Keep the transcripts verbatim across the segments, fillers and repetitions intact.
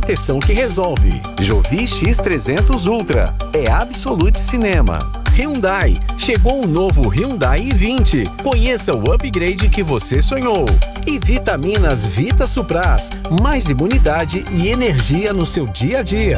proteção que resolve. Jovi X trezentos Ultra é Absolute Cinema. Hyundai, chegou o novo Hyundai i vinte. Conheça o upgrade que você sonhou. E Vitaminas Vita Supras, mais imunidade e energia no seu dia a dia.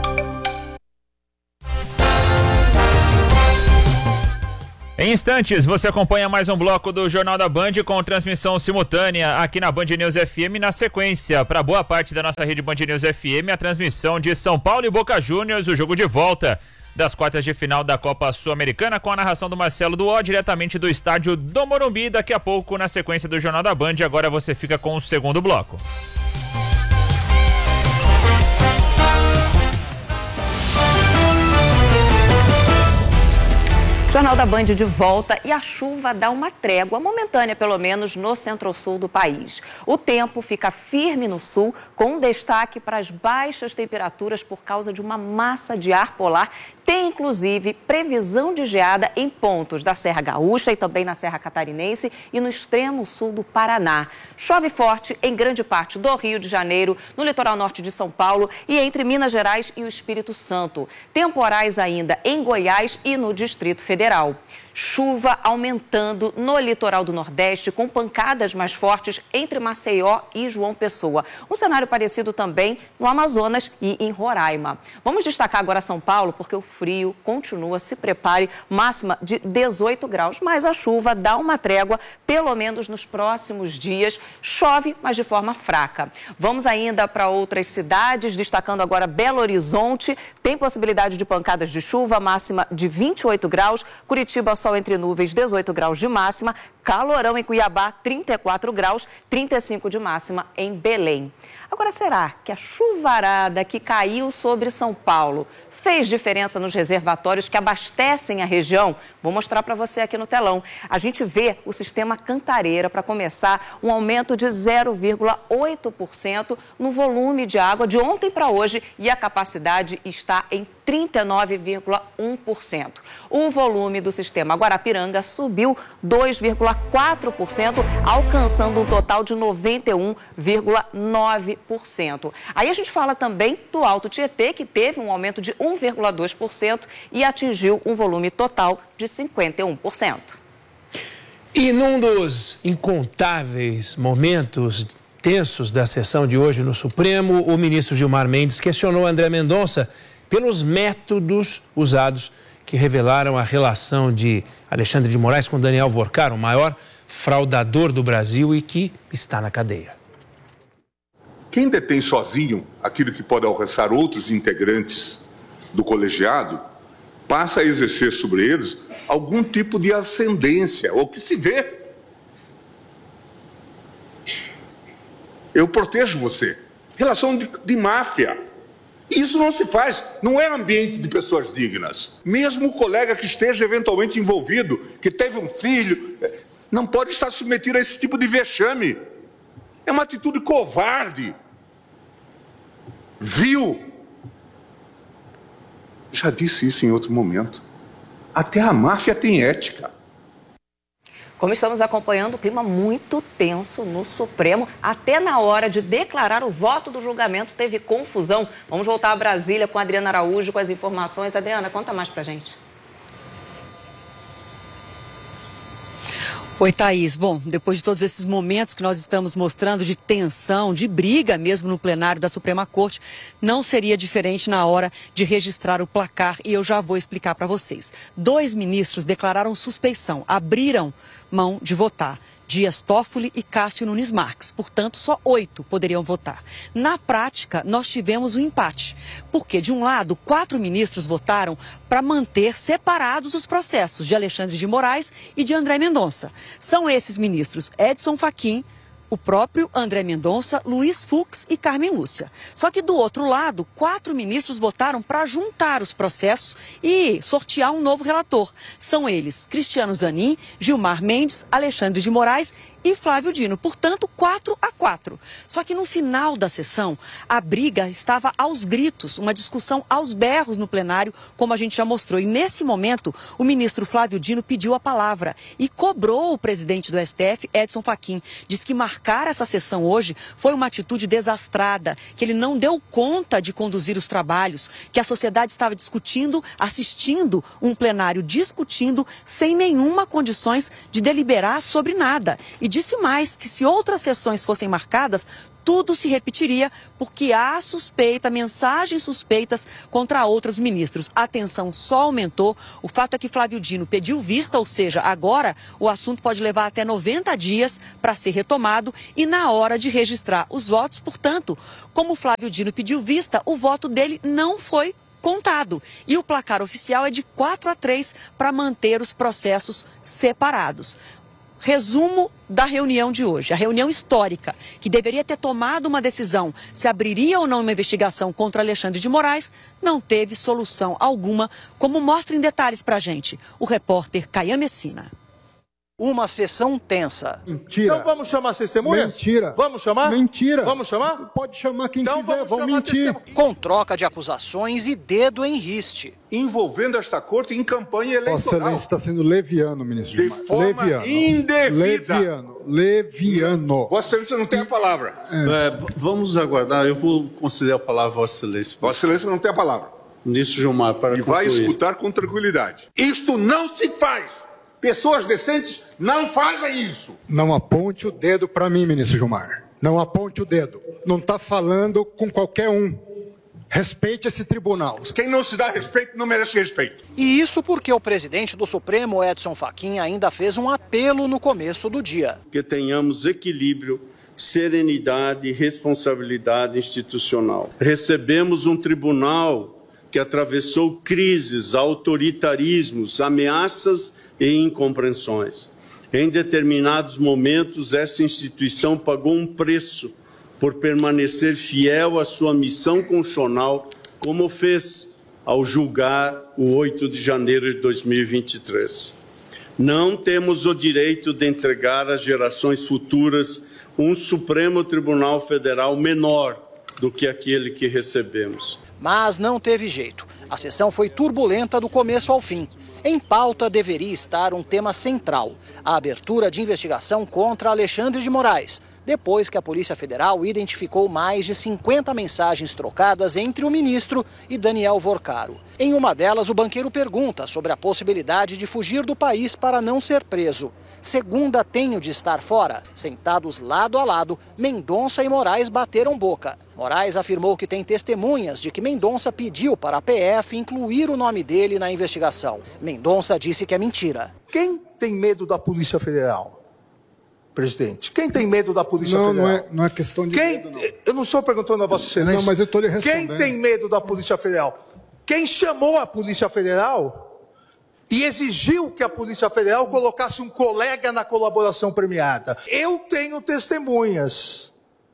Em instantes, você acompanha mais um bloco do Jornal da Band com transmissão simultânea aqui na Band News F M. Na sequência, para boa parte da nossa rede Band News F M, a transmissão de São Paulo e Boca Juniors, o jogo de volta das quartas de final da Copa Sul-Americana, com a narração do Marcelo Duó, diretamente do estádio do Morumbi. Daqui a pouco, na sequência do Jornal da Band, agora você fica com o segundo bloco. Jornal da Band de volta e a chuva dá uma trégua, momentânea pelo menos, no centro-sul do país. O tempo fica firme no sul, com destaque para as baixas temperaturas por causa de uma massa de ar polar. Tem, inclusive, previsão de geada em pontos da Serra Gaúcha e também na Serra Catarinense e no extremo sul do Paraná. Chove forte em grande parte do Rio de Janeiro, no litoral norte de São Paulo e entre Minas Gerais e o Espírito Santo. Temporais ainda em Goiás e no Distrito Federal. Chuva aumentando no litoral do Nordeste, com pancadas mais fortes entre Maceió e João Pessoa. Um cenário parecido também no Amazonas e em Roraima. Vamos destacar agora São Paulo, porque o frio continua, se prepare, máxima de dezoito graus, mas a chuva dá uma trégua, pelo menos nos próximos dias. Chove, mas de forma fraca. Vamos ainda para outras cidades, destacando agora Belo Horizonte. Tem possibilidade de pancadas de chuva, máxima de vinte e oito graus. Curitiba, sol entre nuvens, dezoito graus de máxima. Calorão em Cuiabá, trinta e quatro graus, trinta e cinco de máxima em Belém. Agora, será que a chuvarada que caiu sobre São Paulo fez diferença nos reservatórios que abastecem a região? Vou mostrar para você aqui no telão. A gente vê o sistema Cantareira, para começar, um aumento de zero vírgula oito por cento no volume de água de ontem para hoje e a capacidade está em trinta e nove vírgula um por cento. O volume do sistema Guarapiranga subiu dois vírgula quatro por cento, alcançando um total de noventa e um vírgula nove por cento. Aí a gente fala também do Alto Tietê, que teve um aumento de um vírgula dois por cento e atingiu um volume total de cinquenta e um por cento. E num dos incontáveis momentos tensos da sessão de hoje no Supremo, o ministro Gilmar Mendes questionou André Mendonça pelos métodos usados que revelaram a relação de Alexandre de Moraes com Daniel Vorcar, o maior fraudador do Brasil e que está na cadeia. Quem detém sozinho aquilo que pode alcançar outros integrantes do colegiado, passa a exercer sobre eles algum tipo de ascendência, ou que se vê. Eu protejo você. Relação de, de máfia. Isso não se faz, não é ambiente de pessoas dignas. Mesmo o colega que esteja eventualmente envolvido, que teve um filho, não pode estar submetido a esse tipo de vexame. É uma atitude covarde. Vil. Já disse isso em outro momento. Até a máfia tem ética. Como estamos acompanhando, o clima muito tenso no Supremo. Até na hora de declarar o voto do julgamento teve confusão. Vamos voltar a Brasília com a Adriana Araújo com as informações. Adriana, conta mais pra gente. Oi, Thaís. Bom, depois de todos esses momentos que nós estamos mostrando de tensão, de briga mesmo no plenário da Suprema Corte, não seria diferente na hora de registrar o placar e eu já vou explicar para vocês. Dois ministros declararam suspeição, abriram mão de votar. Dias Toffoli e Cássio Nunes Marques. Portanto, só oito poderiam votar. Na prática, nós tivemos um empate. Porque, de um lado, quatro ministros votaram para manter separados os processos de Alexandre de Moraes e de André Mendonça. São esses ministros Edson Fachin, o próprio André Mendonça, Luiz Fux e Carmen Lúcia. Só que do outro lado, quatro ministros votaram para juntar os processos e sortear um novo relator. São eles Cristiano Zanin, Gilmar Mendes, Alexandre de Moraes e Flávio Dino. Portanto, quatro a quatro. Só que no final da sessão, a briga estava aos gritos, uma discussão aos berros no plenário, como a gente já mostrou. E nesse momento, o ministro Flávio Dino pediu a palavra e cobrou o presidente do S T F, Edson Fachin. Diz que marcar essa sessão hoje foi uma atitude desastrada, que ele não deu conta de conduzir os trabalhos, que a sociedade estava discutindo, assistindo um plenário discutindo sem nenhuma condições de deliberar sobre nada. E disse mais que se outras sessões fossem marcadas, tudo se repetiria porque há suspeita, mensagens suspeitas contra outros ministros. A tensão só aumentou. O fato é que Flávio Dino pediu vista, ou seja, agora o assunto pode levar até noventa dias para ser retomado e na hora de registrar os votos. Portanto, como Flávio Dino pediu vista, o voto dele não foi contado. E o placar oficial é de quatro a três para manter os processos separados. Resumo da reunião de hoje, a reunião histórica, que deveria ter tomado uma decisão se abriria ou não uma investigação contra Alexandre de Moraes, não teve solução alguma, como mostra em detalhes para a gente o repórter Caian Messina. Uma sessão tensa. Mentira. Então vamos chamar as testemunhas? Mentira. Vamos chamar? Mentira. Vamos chamar? Pode chamar quem então quiser, vamos vão chamar mentir. Com troca de acusações e dedo em riste. Envolvendo esta corte em campanha eleitoral. Vossa Excelência está sendo leviano, ministro De Gilmar. forma leviano. indevida. Leviano. Leviano. Vossa Excelência não tem a palavra. É, vamos aguardar. Eu vou conceder a palavra a Vossa Excelência. Vossa Excelência não tem a palavra. Ministro Gilmar, para E concluir. vai escutar com tranquilidade. Isto não se faz. Pessoas decentes não fazem isso. Não aponte o dedo para mim, ministro Gilmar. Não aponte o dedo. Não está falando com qualquer um. Respeite esse tribunal. Quem não se dá respeito não merece respeito. E isso porque o presidente do Supremo, Edson Fachin, ainda fez um apelo no começo do dia. Que tenhamos equilíbrio, serenidade e responsabilidade institucional. Recebemos um tribunal que atravessou crises, autoritarismos, ameaças e incompreensões. Em determinados momentos, essa instituição pagou um preço por permanecer fiel à sua missão constitucional, como fez ao julgar o oito de janeiro de dois mil e vinte e três. Não temos o direito de entregar às gerações futuras um Supremo Tribunal Federal menor do que aquele que recebemos. Mas não teve jeito. A sessão foi turbulenta do começo ao fim. Em pauta deveria estar um tema central, a abertura de investigação contra Alexandre de Moraes, depois que a Polícia Federal identificou mais de cinquenta mensagens trocadas entre o ministro e Daniel Vorcaro. Em uma delas, o banqueiro pergunta sobre a possibilidade de fugir do país para não ser preso. Segunda tenho de estar fora. Sentados lado a lado, Mendonça e Moraes bateram boca. Moraes afirmou que tem testemunhas de que Mendonça pediu para a P F incluir o nome dele na investigação. Mendonça disse que é mentira. Quem tem medo da Polícia Federal, presidente? Quem tem medo da Polícia não, Federal? Não, é, não é questão de Quem, medo, não. Eu não estou perguntando a Vossa Excelência. Não, mas eu estou lhe respondendo. Quem tem medo da Polícia Federal? Quem chamou a Polícia Federal e exigiu que a Polícia Federal colocasse um colega na colaboração premiada? Eu tenho testemunhas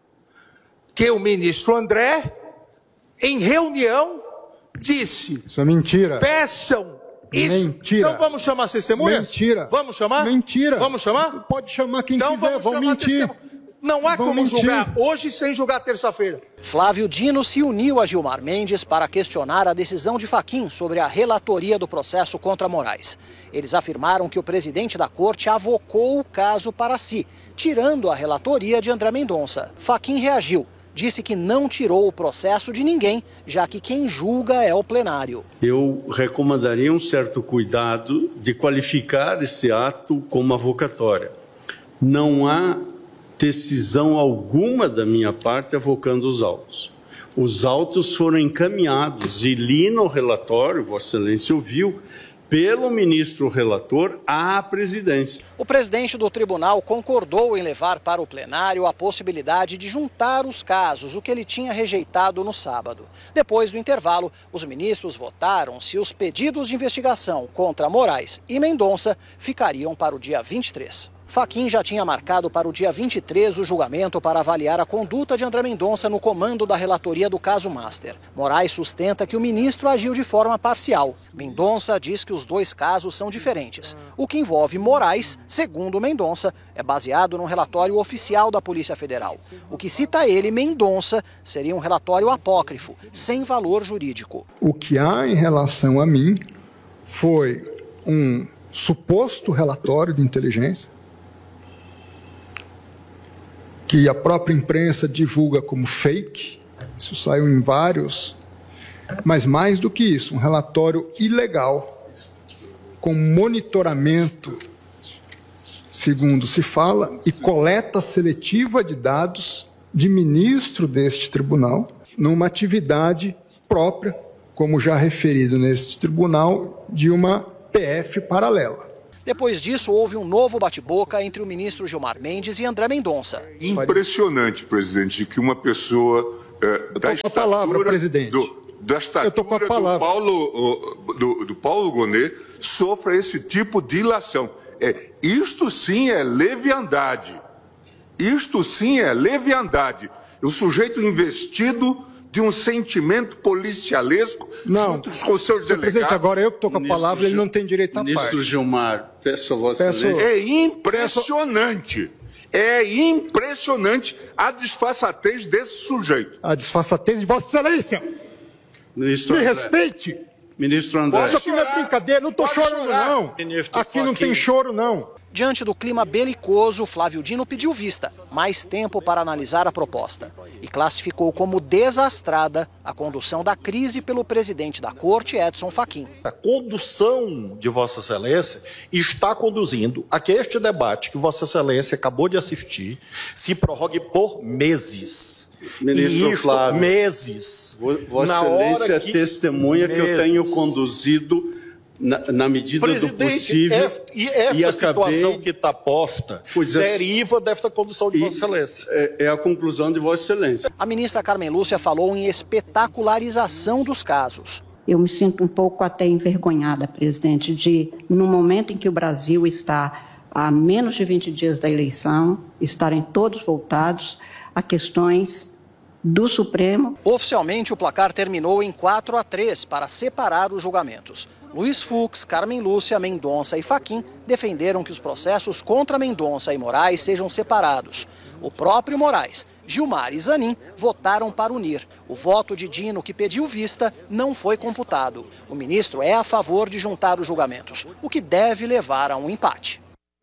que o ministro André, em reunião, disse... Isso é mentira. Peçam isso. Mentira. Então vamos chamar as testemunhas? Mentira. Vamos chamar? Mentira. Vamos chamar? Pode chamar quem então quiser, vamos vão chamar mentir. Testemunha. Não há Vão como mentir. julgar hoje sem julgar terça-feira. Flávio Dino se uniu a Gilmar Mendes para questionar a decisão de Fachin sobre a relatoria do processo contra Moraes. Eles afirmaram que o presidente da corte avocou o caso para si, tirando a relatoria de André Mendonça. Fachin reagiu, disse que não tirou o processo de ninguém, já que quem julga é o plenário. Eu recomendaria um certo cuidado de qualificar esse ato como avocatória. Não há decisão alguma da minha parte avocando os autos. Os autos foram encaminhados e li no relatório, Vossa Excelência ouviu, pelo ministro relator à presidência. O presidente do tribunal concordou em levar para o plenário a possibilidade de juntar os casos, o que ele tinha rejeitado no sábado. Depois do intervalo, os ministros votaram se os pedidos de investigação contra Moraes e Mendonça ficariam para o dia vinte e três. Fachin já tinha marcado para o dia vinte e três o julgamento para avaliar a conduta de André Mendonça no comando da relatoria do caso Master. Moraes sustenta que o ministro agiu de forma parcial. Mendonça diz que os dois casos são diferentes. O que envolve Moraes, segundo Mendonça, é baseado num relatório oficial da Polícia Federal. O que cita ele, Mendonça, seria um relatório apócrifo, sem valor jurídico. O que há em relação a mim foi um suposto relatório de inteligência que a própria imprensa divulga como fake, isso saiu em vários, mas mais do que isso, um relatório ilegal, com monitoramento, segundo se fala, e coleta seletiva de dados de ministro deste tribunal, numa atividade própria, como já referido neste tribunal, de uma P F paralela. Depois disso, houve um novo bate-boca entre o ministro Gilmar Mendes e André Mendonça. Impressionante, presidente, que uma pessoa é, da estatura, palavra, presidente. Do, da estatura do Paulo, do, do Paulo Gonet sofra esse tipo de ilação. É, isto sim é leviandade. Isto sim é leviandade. O sujeito investido de um sentimento policialesco não, junto com os seus delegados. Presidente, agora eu que estou com a Ministro palavra, ele não tem direito à parte. Ministro Gilmar, peço a Vossa Peço... Excelência. É impressionante. É impressionante a disfarçatez desse sujeito. A disfarçatez de Vossa Excelência. Ministro Me André. respeite. Ministro André. Isso aqui não é brincadeira, não estou chorando chorar. não. Ministro Aqui não Fachin. tem choro não. Diante do clima belicoso, Flávio Dino pediu vista, mais tempo para analisar a proposta. E classificou como desastrada a condução da crise pelo presidente da Corte, Edson Fachin. A condução de Vossa Excelência está conduzindo a que este debate que Vossa Excelência acabou de assistir se prorrogue por meses. Ministro e isto, Flávio, meses. Vossa Na Excelência hora que... testemunha meses. que eu tenho conduzido na, na medida Presidente, do possível. Esta, e esta e situação acabei... que está posta Pois é. deriva desta condução de E Vossa Excelência. É, é a conclusão de Vossa Excelência. A ministra Carmen Lúcia falou em espetacularização dos casos. Eu me sinto um pouco até envergonhada, presidente, de, no momento em que o Brasil está a menos de vinte dias da eleição, estarem todos voltados a questões do Supremo. Oficialmente, o placar terminou em quatro a três para separar os julgamentos. Luiz Fux, Carmen Lúcia, Mendonça e Fachin defenderam que os processos contra Mendonça e Moraes sejam separados. O próprio Moraes, Gilmar e Zanin votaram para unir. O voto de Dino, que pediu vista, não foi computado. O ministro é a favor de juntar os julgamentos, o que deve levar a um empate.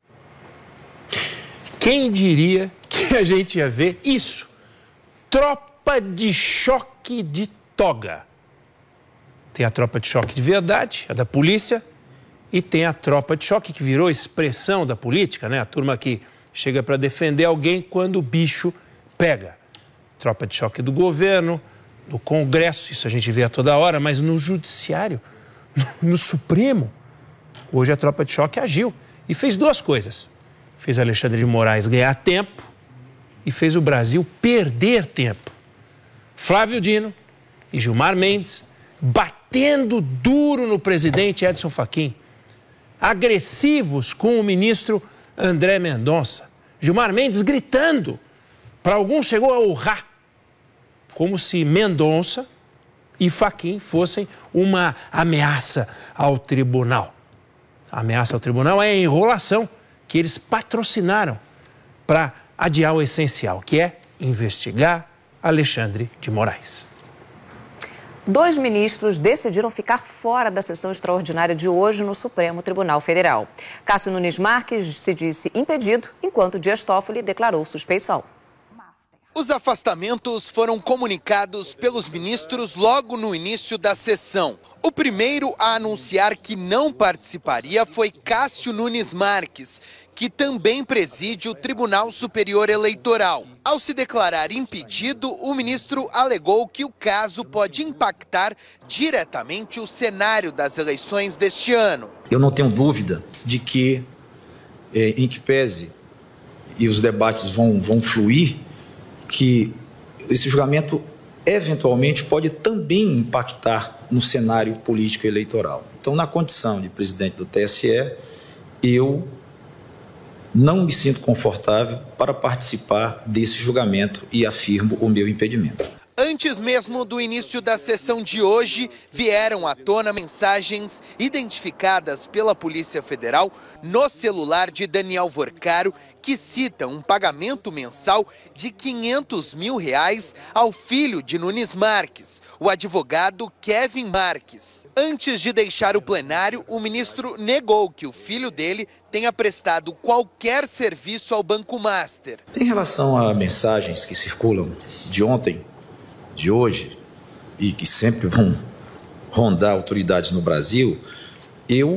Quem diria que a gente ia ver isso? Tropa de choque de toga. Tem a tropa de choque de verdade, a da polícia, e tem a tropa de choque que virou expressão da política, né? A turma que chega para defender alguém quando o bicho pega. Tropa de choque do governo, no Congresso, isso a gente vê a toda hora, mas no Judiciário, no, no Supremo, hoje a tropa de choque agiu e fez duas coisas. Fez Alexandre de Moraes ganhar tempo e fez o Brasil perder tempo. Flávio Dino e Gilmar Mendes batendo duro no presidente Edson Fachin, agressivos com o ministro André Mendonça. Gilmar Mendes gritando, para alguns chegou a urrar, como se Mendonça e Fachin fossem uma ameaça ao tribunal. A ameaça ao tribunal é a enrolação que eles patrocinaram para adiar o essencial, que é investigar Alexandre de Moraes. Dois ministros decidiram ficar fora da sessão extraordinária de hoje no Supremo Tribunal Federal. Cássio Nunes Marques se disse impedido, enquanto Dias Toffoli declarou suspeição. Os afastamentos foram comunicados pelos ministros logo no início da sessão. O primeiro a anunciar que não participaria foi Cássio Nunes Marques, que também preside o Tribunal Superior Eleitoral. Ao se declarar impedido, o ministro alegou que o caso pode impactar diretamente o cenário das eleições deste ano. Eu não tenho dúvida de que, é, em que pese, e os debates vão, vão fluir, que esse julgamento eventualmente pode também impactar no cenário político eleitoral. Então, na condição de presidente do T S E, eu não me sinto confortável para participar desse julgamento e afirmo o meu impedimento. Antes mesmo do início da sessão de hoje, vieram à tona mensagens identificadas pela Polícia Federal no celular de Daniel Vorcaro, que citam um pagamento mensal de quinhentos mil reais ao filho de Nunes Marques, o advogado Kevin Marques. Antes de deixar o plenário, o ministro negou que o filho dele tenha prestado qualquer serviço ao Banco Master. Em relação a mensagens que circulam de ontem, de hoje, e que sempre vão rondar autoridades no Brasil, eu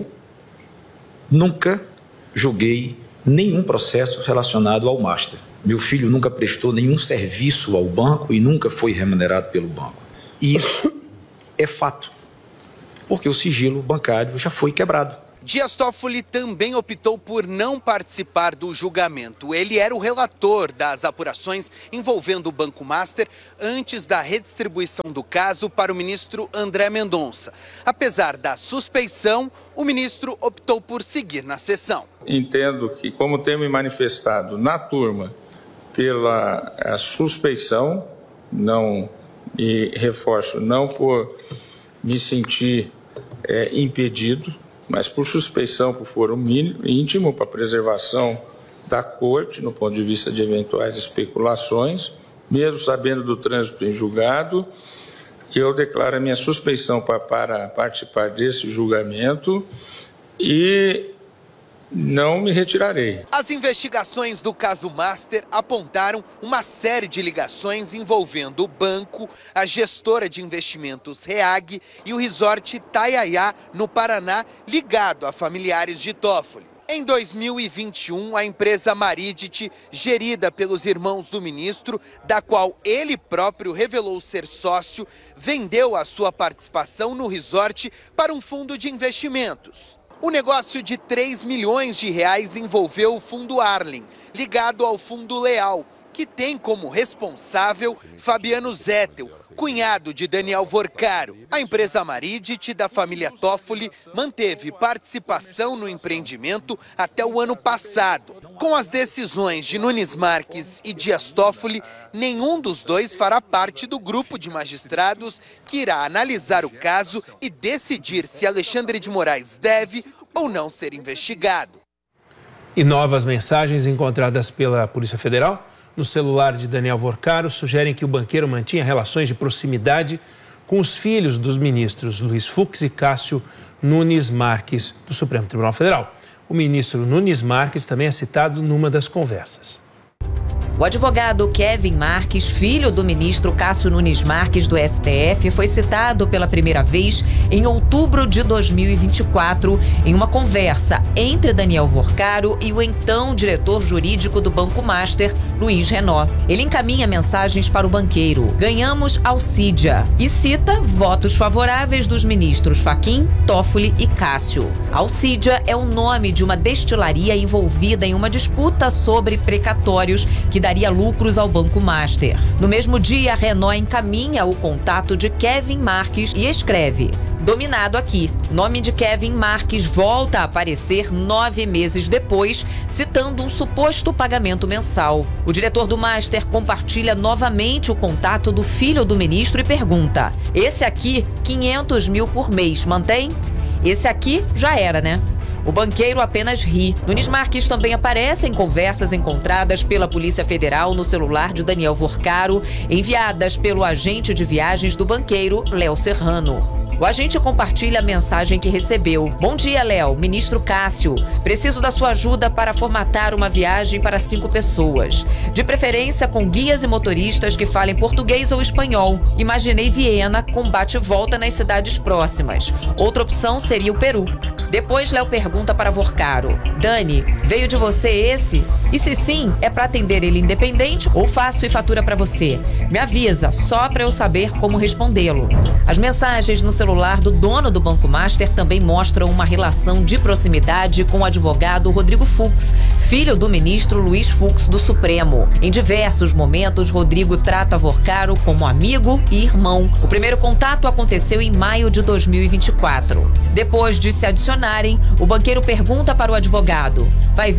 nunca julguei nenhum processo relacionado ao Master. Meu filho nunca prestou nenhum serviço ao banco e nunca foi remunerado pelo banco. E isso é fato, porque o sigilo bancário já foi quebrado. Dias Toffoli também optou por não participar do julgamento. Ele era o relator das apurações envolvendo o Banco Master antes da redistribuição do caso para o ministro André Mendonça. Apesar da suspeição, o ministro optou por seguir na sessão. Entendo que, como tenho me manifestado na turma pela a suspeição, não, e reforço, não por me sentir é, impedido, mas por suspeição, por foro mínimo, íntimo, para preservação da corte, no ponto de vista de eventuais especulações, mesmo sabendo do trânsito em julgado, eu declaro a minha suspeição para, para participar desse julgamento e não me retirarei. As investigações do caso Master apontaram uma série de ligações envolvendo o banco, a gestora de investimentos REAG e o resort Taiaiá, no Paraná, ligado a familiares de Toffoli. Em dois mil e vinte e um, a empresa Maridit, gerida pelos irmãos do ministro, da qual ele próprio revelou ser sócio, vendeu a sua participação no resort para um fundo de investimentos. O negócio de três milhões de reais envolveu o Fundo Arlen, ligado ao Fundo Leal, que tem como responsável Fabiano Zettel, cunhado de Daniel Vorcaro. A empresa Maridit da família Toffoli manteve participação no empreendimento até o ano passado. Com as decisões de Nunes Marques e Dias Toffoli, nenhum dos dois fará parte do grupo de magistrados que irá analisar o caso e decidir se Alexandre de Moraes deve ou não ser investigado. E novas mensagens encontradas pela Polícia Federal no celular de Daniel Vorcaro sugerem que o banqueiro mantinha relações de proximidade com os filhos dos ministros Luiz Fux e Cássio Nunes Marques, do Supremo Tribunal Federal. O ministro Nunes Marques também é citado numa das conversas. O advogado Kevin Marques, filho do ministro Cássio Nunes Marques do S T F, foi citado pela primeira vez em outubro de dois mil e vinte e quatro em uma conversa entre Daniel Vorcaro e o então diretor jurídico do Banco Master, Luiz Renaud. Ele encaminha mensagens para o banqueiro: ganhamos Alcídia, e cita votos favoráveis dos ministros Fachin, Toffoli e Cássio. Alcídia é o nome de uma destilaria envolvida em uma disputa sobre precatórios que daria lucros ao Banco Master. No mesmo dia, Renaud encaminha o contato de Kevin Marques e escreve: dominado aqui. Nome de Kevin Marques volta a aparecer nove meses depois, citando um suposto pagamento mensal. O diretor do Master compartilha novamente o contato do filho do ministro e pergunta: esse aqui, quinhentos mil por mês, mantém? Esse aqui já era, né? O banqueiro apenas ri. Nunes Marques também aparece em conversas encontradas pela Polícia Federal no celular de Daniel Vorcaro, enviadas pelo agente de viagens do banqueiro, Léo Serrano. O agente compartilha a mensagem que recebeu. Bom dia, Léo. Ministro Cássio. Preciso da sua ajuda para formatar uma viagem para cinco pessoas. De preferência com guias e motoristas que falem português ou espanhol. Imaginei Viena com bate-volta nas cidades próximas. Outra opção seria o Peru. Depois, Léo pergunta para Vorcaro: Dani, veio de você esse? E se sim, é para atender ele independente ou faço e fatura para você? Me avisa, só para eu saber como respondê-lo. As mensagens no celular do dono do Banco Master também mostram uma relação de proximidade com o advogado Rodrigo Fux, filho do ministro Luiz Fux do Supremo. Em diversos momentos, Rodrigo trata Vorcaro como amigo e irmão. O primeiro contato aconteceu em maio de dois mil e vinte e quatro. Depois de se adicionarem, o banqueiro pergunta para o advogado: vai vir?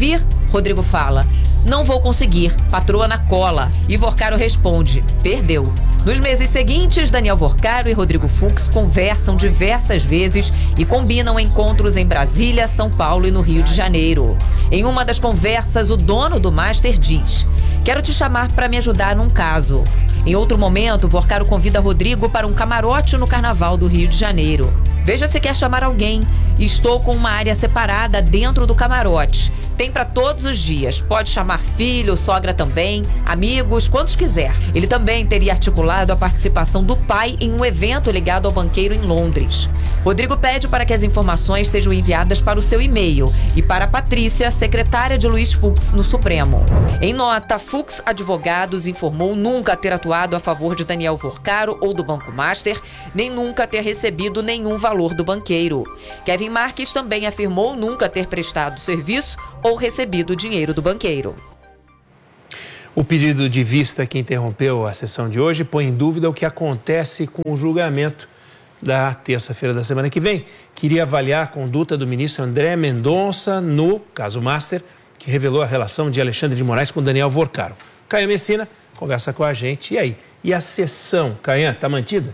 Rodrigo fala: não vou conseguir, patroa na cola. E Vorcaro responde: perdeu. Nos meses seguintes, Daniel Vorcaro e Rodrigo Fux conversam diversas vezes e combinam encontros em Brasília, São Paulo e no Rio de Janeiro. Em uma das conversas, o dono do Master diz: quero te chamar para me ajudar num caso. Em outro momento, Vorcaro convida Rodrigo para um camarote no Carnaval do Rio de Janeiro. Veja se quer chamar alguém. Estou com uma área separada dentro do camarote. Tem para todos os dias. Pode chamar filho, sogra também, amigos, quantos quiser. Ele também teria articulado a participação do pai em um evento ligado ao banqueiro em Londres. Rodrigo pede para que as informações sejam enviadas para o seu e-mail e para a Patrícia, secretária de Luiz Fux no Supremo. Em nota, Fux Advogados informou nunca ter atuado a favor de Daniel Vorcaro ou do Banco Master, nem nunca ter recebido nenhum valor do banqueiro. Kevin Marques também afirmou nunca ter prestado serviço ou recebido dinheiro do banqueiro. O pedido de vista que interrompeu a sessão de hoje põe em dúvida o que acontece com o julgamento da terça-feira da semana que vem. Queria avaliar a conduta do ministro André Mendonça no caso Master, que revelou a relação de Alexandre de Moraes com Daniel Vorcaro. Caian Messina conversa com a gente. E aí? E a sessão, Caian, está mantida?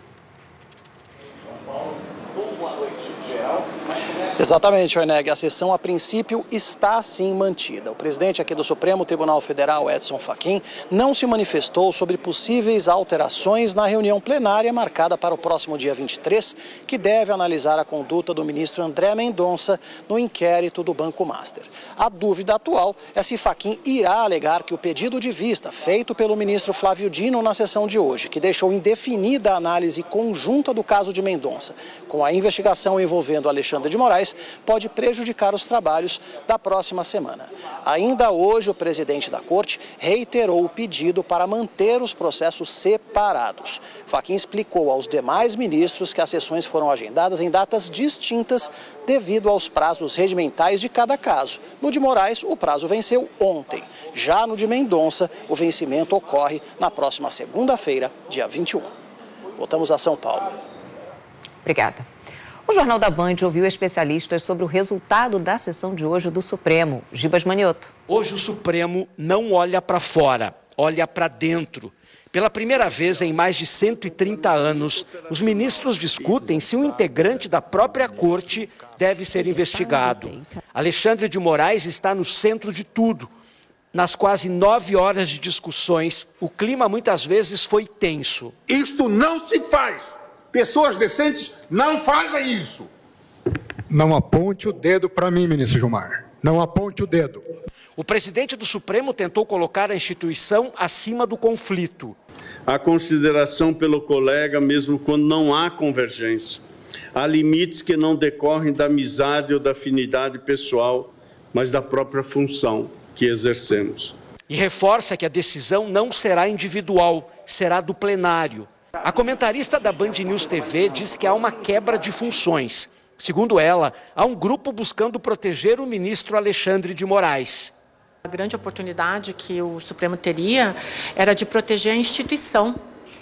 Exatamente, Orneg. A sessão, a princípio, está sim mantida. O presidente aqui do Supremo Tribunal Federal, Edson Fachin, não se manifestou sobre possíveis alterações na reunião plenária marcada para o próximo dia vinte e três, que deve analisar a conduta do ministro André Mendonça no inquérito do Banco Master. A dúvida atual é se Fachin irá alegar que o pedido de vista feito pelo ministro Flávio Dino na sessão de hoje, que deixou indefinida a análise conjunta do caso de Mendonça, com a investigação envolvendo Alexandre de Moraes, pode prejudicar os trabalhos da próxima semana. Ainda hoje, o presidente da Corte reiterou o pedido para manter os processos separados. Fachin explicou aos demais ministros que as sessões foram agendadas em datas distintas devido aos prazos regimentais de cada caso. No de Moraes, o prazo venceu ontem. Já no de Mendonça, o vencimento ocorre na próxima segunda-feira, dia vinte e um. Voltamos a São Paulo. Obrigada. O Jornal da Band ouviu especialistas sobre o resultado da sessão de hoje do Supremo. Gibas Manioto. Hoje o Supremo não olha para fora, olha para dentro. Pela primeira vez em mais de cento e trinta anos, os ministros discutem se um integrante da própria corte deve ser investigado. Alexandre de Moraes está no centro de tudo. Nas quase nove horas de discussões, o clima muitas vezes foi tenso. Isto não se faz! Pessoas decentes não fazem isso. Não aponte o dedo para mim, ministro Gilmar. Não aponte o dedo. O presidente do Supremo tentou colocar a instituição acima do conflito. A consideração pelo colega, mesmo quando não há convergência. Há limites que não decorrem da amizade ou da afinidade pessoal, mas da própria função que exercemos. E reforça que a decisão não será individual, será do plenário. A comentarista da Band News T V diz que há uma quebra de funções. Segundo ela, há um grupo buscando proteger o ministro Alexandre de Moraes. A grande oportunidade que o Supremo teria era de proteger a instituição.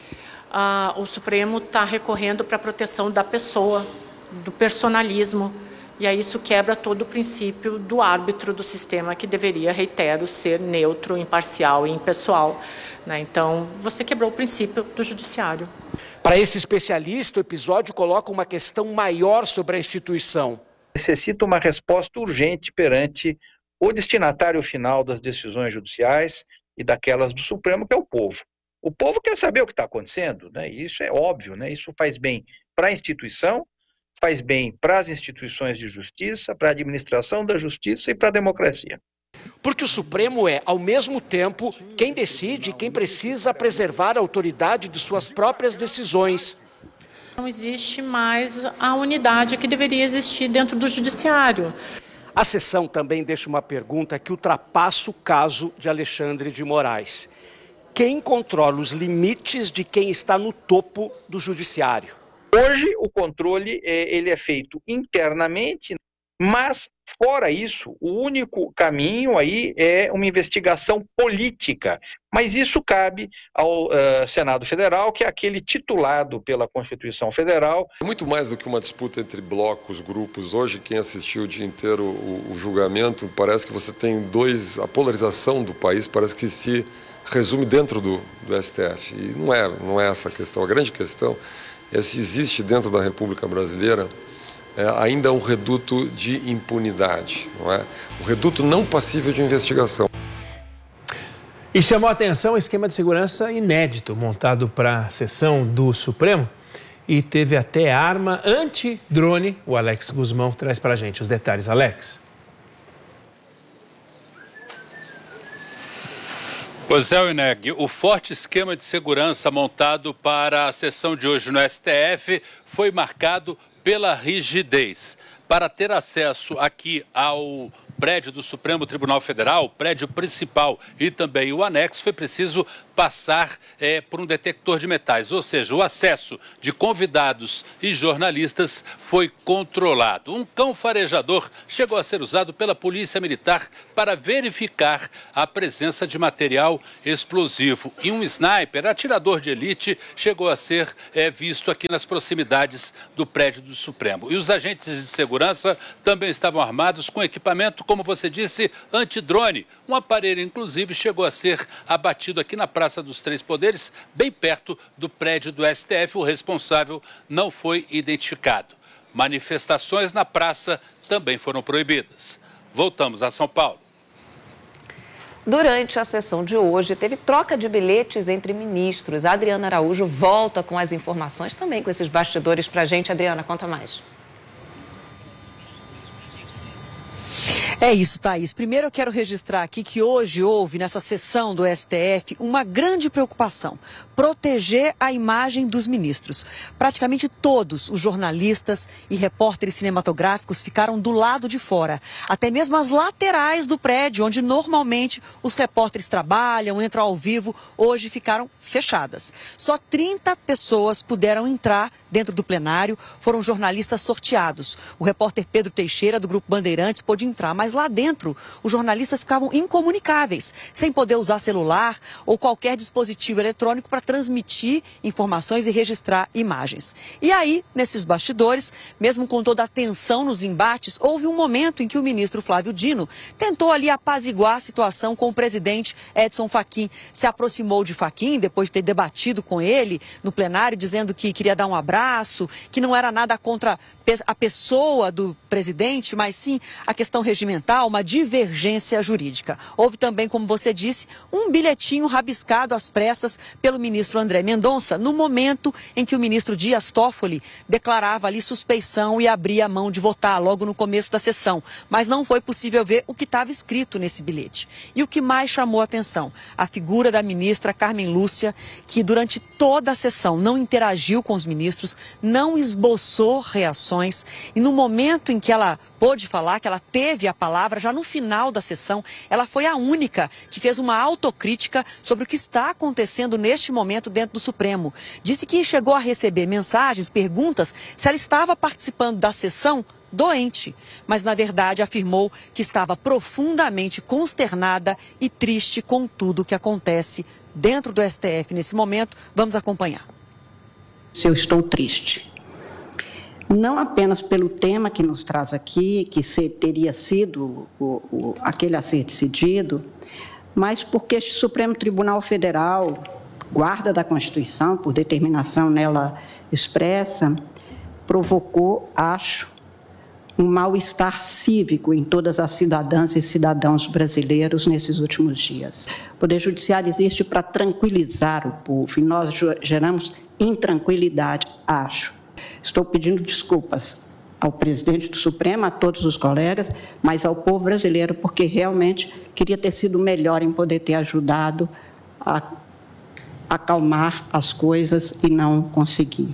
Ah, o Supremo está recorrendo para a proteção da pessoa, do personalismo. E aí isso quebra todo o princípio do árbitro do sistema, que deveria, reitero, ser neutro, imparcial e impessoal. Então, você quebrou o princípio do judiciário. Para esse especialista, o episódio coloca uma questão maior sobre a instituição. Necessita uma resposta urgente perante o destinatário final das decisões judiciais e daquelas do Supremo, que é o povo. O povo quer saber o que está acontecendo, né? E isso é óbvio, né? Isso faz bem para a instituição, faz bem para as instituições de justiça, para a administração da justiça e para a democracia. Porque o Supremo é, ao mesmo tempo, quem decide, quem precisa preservar a autoridade de suas próprias decisões. Não existe mais a unidade que deveria existir dentro do judiciário. A sessão também deixa uma pergunta que ultrapassa o caso de Alexandre de Moraes. Quem controla os limites de quem está no topo do judiciário? Hoje, o controle é, ele é feito internamente, Mas, fora isso, o único caminho aí é uma investigação política. Mas isso cabe ao uh, Senado Federal, que é aquele titulado pela Constituição Federal. É muito mais do que uma disputa entre blocos, grupos. Hoje, quem assistiu o dia inteiro o, o julgamento, parece que você tem dois... A polarização do país parece que se resume dentro do, do S T F. E não é, não é essa a questão. A grande questão é se existe dentro da República Brasileira É, ainda um reduto de impunidade, não é? Um reduto não passível de investigação. E chamou a atenção o esquema de segurança inédito montado para a sessão do Supremo e teve até arma anti-drone. O Alex Guzmão traz para a gente os detalhes. Alex. Pois é, Wineg, o forte esquema de segurança montado para a sessão de hoje no S T F foi marcado pela rigidez. Para ter acesso aqui ao prédio do Supremo Tribunal Federal, o prédio principal e também o anexo, foi preciso passar é, por um detector de metais, ou seja, o acesso de convidados e jornalistas foi controlado. Um cão farejador chegou a ser usado pela Polícia Militar para verificar a presença de material explosivo. E um sniper, atirador de elite, chegou a ser é, visto aqui nas proximidades do prédio do Supremo. E os agentes de segurança também estavam armados com equipamento, como você disse, antidrone. Um aparelho, inclusive, chegou a ser abatido aqui na Praça dos Três Poderes, bem perto do prédio do S T F. O responsável não foi identificado. Manifestações na praça também foram proibidas. Voltamos a São Paulo. Durante a sessão de hoje, teve troca de bilhetes entre ministros. A Adriana Araújo volta com as informações também com esses bastidores pra gente. Adriana, conta mais. É isso, Thaís. Primeiro eu quero registrar aqui que hoje houve, nessa sessão do S T F, uma grande preocupação: proteger a imagem dos ministros. Praticamente todos os jornalistas e repórteres cinematográficos ficaram do lado de fora. Até mesmo as laterais do prédio, onde normalmente os repórteres trabalham, entram ao vivo, hoje ficaram fechadas. Só trinta pessoas puderam entrar dentro do plenário, foram jornalistas sorteados. O repórter Pedro Teixeira, do Grupo Bandeirantes, pôde entrar, mas lá dentro os jornalistas ficavam incomunicáveis, sem poder usar celular ou qualquer dispositivo eletrônico para transmitir informações e registrar imagens. E aí, nesses bastidores, mesmo com toda a tensão nos embates, houve um momento em que o ministro Flávio Dino tentou ali apaziguar a situação com o presidente Edson Fachin. Se aproximou de Fachin, depois de ter debatido com ele no plenário, dizendo que queria dar um abraço, que não era nada contra a pessoa do presidente, mas sim a questão regimental, uma divergência jurídica. Houve também, como você disse, um bilhetinho rabiscado às pressas pelo ministro André Mendonça, no momento em que o ministro Dias Toffoli declarava ali suspeição e abria a mão de votar logo no começo da sessão. Mas não foi possível ver o que estava escrito nesse bilhete. E o que mais chamou a atenção? A figura da ministra Carmen Lúcia, que durante toda a sessão não interagiu com os ministros, não esboçou reações, e no momento em que ela pôde falar, que ela teve a palavra, já no final da sessão, ela foi a única que fez uma autocrítica sobre o que está acontecendo neste momento dentro do Supremo. Disse que chegou a receber mensagens, perguntas, se ela estava participando da sessão doente, mas na verdade afirmou que estava profundamente consternada e triste com tudo o que acontece dentro do S T F nesse momento. Vamos acompanhar. Eu estou triste. Não apenas pelo tema que nos traz aqui, que se, teria sido o, o, aquele a ser decidido, mas porque este Supremo Tribunal Federal, guarda da Constituição, por determinação nela expressa, provocou, acho, um mal-estar cívico em todas as cidadãs e cidadãos brasileiros nesses últimos dias. O Poder Judiciário existe para tranquilizar o povo e nós geramos intranquilidade, acho. Estou pedindo desculpas ao presidente do Supremo, a todos os colegas, mas ao povo brasileiro, porque realmente queria ter sido melhor em poder ter ajudado a acalmar as coisas e não consegui.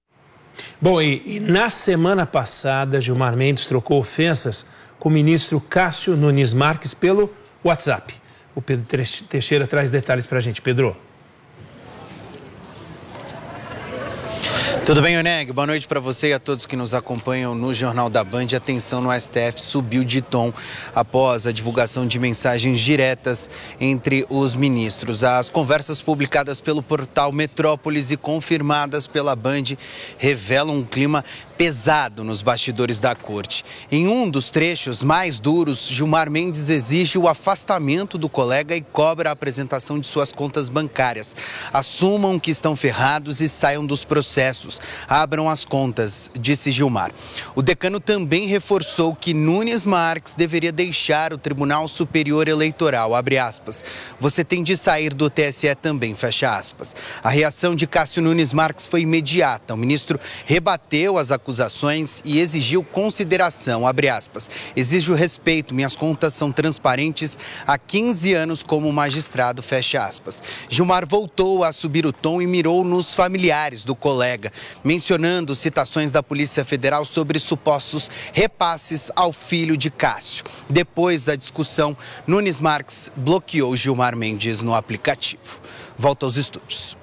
Bom, e, e na semana passada, Gilmar Mendes trocou ofensas com o ministro Cássio Nunes Marques pelo WhatsApp. O Pedro Teixeira traz detalhes para a gente. Pedro. Tudo bem, Oneg? Boa noite para você e a todos que nos acompanham no Jornal da Band. A tensão no S T F subiu de tom após a divulgação de mensagens diretas entre os ministros. As conversas publicadas pelo portal Metrópolis e confirmadas pela Band revelam um clima pesado nos bastidores da corte. Em um dos trechos mais duros, Gilmar Mendes exige o afastamento do colega e cobra a apresentação de suas contas bancárias. Assumam que estão ferrados e saiam dos processos. Abram as contas, disse Gilmar. O decano também reforçou que Nunes Marques deveria deixar o Tribunal Superior Eleitoral, abre aspas. Você tem de sair do T S E também, fecha aspas. A reação de Cássio Nunes Marques foi imediata. O ministro rebateu as acusações acusações e exigiu consideração, abre aspas. Exijo respeito, minhas contas são transparentes há quinze anos como magistrado, fecha aspas. Gilmar voltou a subir o tom e mirou nos familiares do colega, mencionando citações da Polícia Federal sobre supostos repasses ao filho de Cássio. Depois da discussão, Nunes Marques bloqueou Gilmar Mendes no aplicativo. Volta aos estúdios.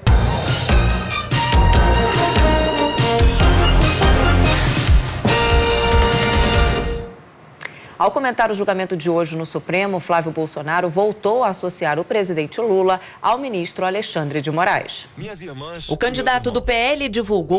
Ao comentar o julgamento de hoje no Supremo, Flávio Bolsonaro voltou a associar o presidente Lula ao ministro Alexandre de Moraes. O candidato do P L divulgou